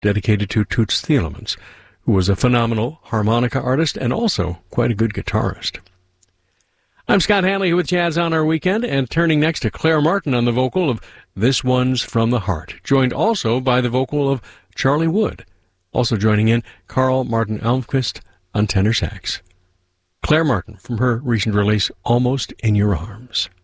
dedicated to Toots Thielemans, who was a phenomenal harmonica artist and also quite a good guitarist. I'm Scott Hanley with Jazz on Our Weekend, and turning next to Claire Martin on the vocal of This One's From the Heart, joined also by the vocal of Charlie Wood. Also joining in, Carl Martin Almquist on tenor sax. Claire Martin from her recent release, Almost in Your Arms.